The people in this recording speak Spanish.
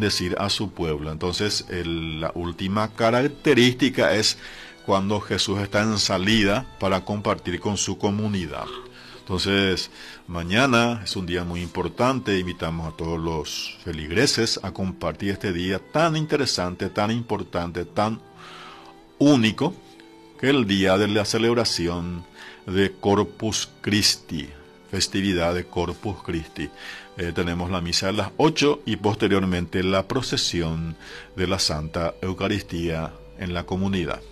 bendecir a su pueblo. Entonces, la última característica es cuando Jesús está en salida para compartir con su comunidad. Entonces, mañana es un día muy importante. Invitamos a todos los feligreses a compartir este día tan interesante, tan importante, tan único, que el día de la celebración de Corpus Christi, festividad de Corpus Christi. Tenemos la misa a las 8 y posteriormente la procesión de la Santa Eucaristía en la comunidad.